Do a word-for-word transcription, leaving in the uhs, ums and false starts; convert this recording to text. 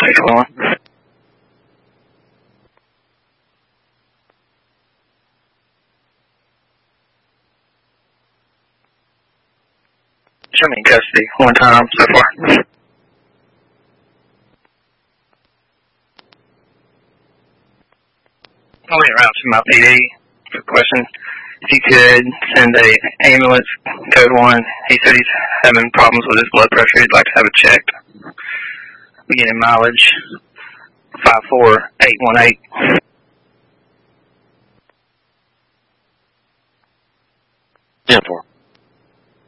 six one one. Show me in custody one time so far. I'll wait around to my P D for questions. If you could send a ambulance code one. He said he's having problems with his blood pressure. He'd like to have it checked. Beginning mileage five four eight one eight. ten four.